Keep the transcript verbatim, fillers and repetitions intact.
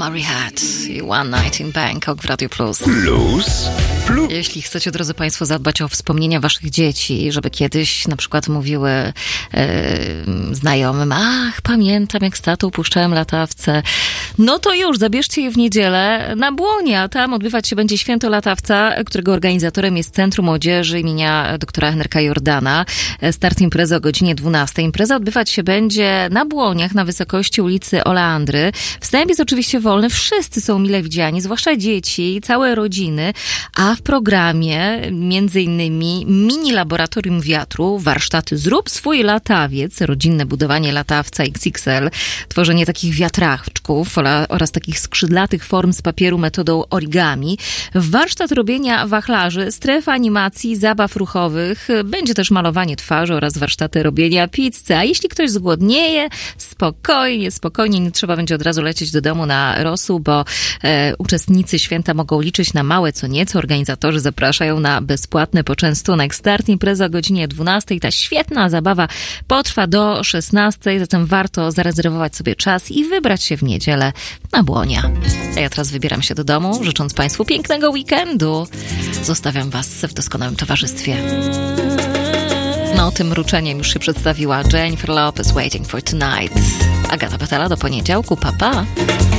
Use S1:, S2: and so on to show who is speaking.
S1: Murray Head i One Night in Bangkok w Radio Plus.
S2: Plus? Plus?
S1: Jeśli chcecie, drodzy Państwo, zadbać o wspomnienia waszych dzieci, żeby kiedyś na przykład mówiły e, znajomym, ach, pamiętam jak z tatą puszczałem latawce, no to już, zabierzcie je w niedzielę na Błonia. Tam odbywać się będzie Święto Latawca, którego organizatorem jest Centrum Młodzieży imienia doktora Henryka Jordana. Start imprezy o godzinie dwunastej. Impreza odbywać się będzie na Błoniach, na wysokości ulicy Oleandry. Wstęp jest oczywiście wolny, wszyscy są mile widziani, zwłaszcza dzieci, całe rodziny, a w programie między innymi mini laboratorium wiatru, warsztaty Zrób swój latawiec, rodzinne budowanie latawca X X L, tworzenie takich wiatraczków oraz takich skrzydlatych form z papieru metodą origami, warsztat robienia wachlarzy, strefa animacji, zabaw ruchowych, będzie też malowanie twarzy oraz warsztaty robienia pizzy. A jeśli ktoś zgłodnieje, spokojnie, spokojnie, nie trzeba będzie od razu lecieć do domu na rosół, bo e, uczestnicy święta mogą liczyć na małe co nieco. Organizatorzy zapraszają na bezpłatny poczęstunek. Start impreza o godzinie dwunastej. Ta świetna zabawa potrwa do szesnastej, zatem warto zarezerwować sobie czas i wybrać się w niedzielę na Błonia. A ja teraz wybieram się do domu, życząc Państwu pięknego weekendu. Zostawiam Was w doskonałym towarzystwie. No, tym mruczeniem już się przedstawiła Jennifer Lopez, Waiting for Tonight. Agata Batala, do poniedziałku, pa pa!